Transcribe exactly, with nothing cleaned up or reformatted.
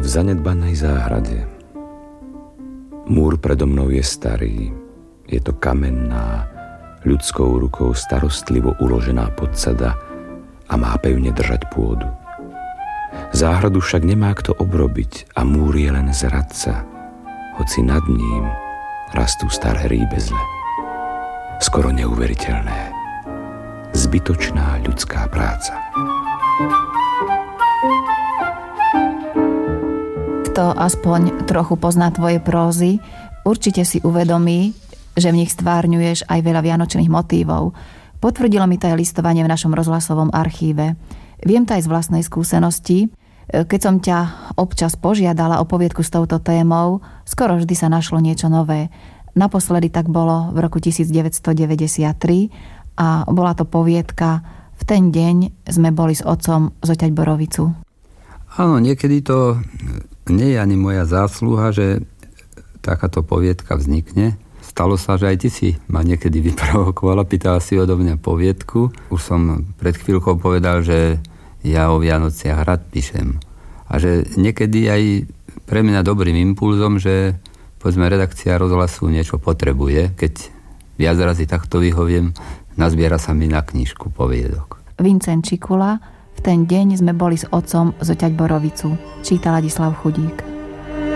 V zanedbanej záhrade. Múr predo mnou je starý. Je to kamenná, ľudskou rukou starostlivo uložená podsada a má pevne držať pôdu. Záhradu však nemá kto obrobiť a múr je len zradca, hoci nad ním rastú staré rýbezle. Skoro neuveriteľné. Zbytočná ľudská práca. Kto aspoň trochu pozná tvoje prózy, určite si uvedomí, že v nich stvárňuješ aj veľa vianočných motívov. Potvrdilo mi to aj listovanie v našom rozhlasovom archíve. Viem to aj z vlastnej skúsenosti. Keď som ťa občas požiadala o poviedku s touto témou, skoro vždy sa našlo niečo nové. Naposledy tak bolo v roku devätnásťstodeväťdesiattri a bola to poviedka V ten deň sme boli s otcom zoťať borovicu. Áno, niekedy to nie je ani moja zásluha, že takáto poviedka vznikne. Stalo sa, že aj ty si ma niekedy vyprovokovala, pýtala si odo mňa poviedku. Už som pred chvíľkou povedal, že ja o Vianociach rád píšem. A že niekedy aj pre mňa dobrým impulzom, že povedzme redakcia rozhlasu niečo potrebuje, keď viac razy takto vyhoviem, nazbiera sa mi na knižku poviedok. Vincent Čikula, V ten deň sme boli s otcom zoťať borovicu, číta Ladislav Chudík.